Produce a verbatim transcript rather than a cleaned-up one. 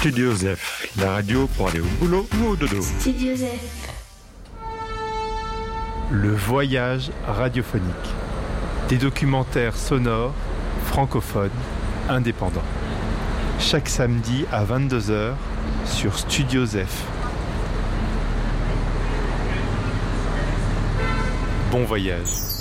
Studio Zef, la radio pour aller au boulot ou au dodo. Studio Zef. Le voyage radiophonique. Des documentaires sonores, francophones, indépendants. Chaque samedi à vingt-deux heures sur Studio Zef. Bon voyage.